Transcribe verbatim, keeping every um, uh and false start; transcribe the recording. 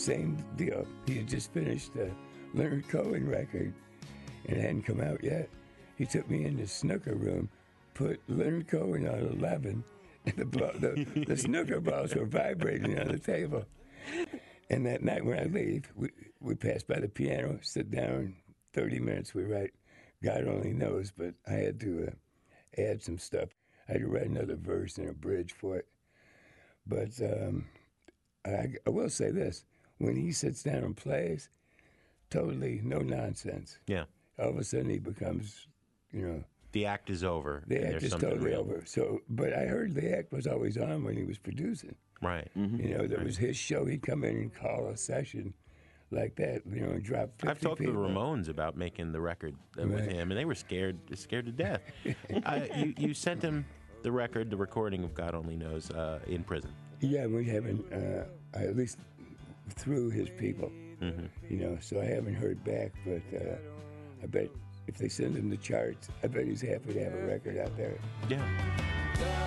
same deal. He had just finished the Leonard Cohen record, and it hadn't come out yet. He took me in the snooker room, put Leonard Cohen on eleven, and the, ball, the, the snooker balls were vibrating on the table. And that night when I leave, we, we pass by the piano, sit down, thirty minutes, we write God Only Knows, but I had to uh, add some stuff. I had to write another verse and a bridge for it. But um, I, I will say this, when he sits down and plays, totally no nonsense. Yeah. All of a sudden he becomes, you know... The act is over. The act There's is something totally real. over. So, but I heard the act was always on when he was producing. Right. Mm-hmm. You know, there was his show. He'd come in and call a session like that, you know, and drop fifty I've talked people. to the Ramones about making the record uh, with Right. him, and they were scared scared to death. uh, you, you sent him the record, the recording of God Only Knows, uh, in prison. Yeah, we haven't, uh, at least through his people, Mm-hmm. you know, so I haven't heard back, but uh, I bet if they send him the charts, I bet he's happy to have a record out there. Yeah.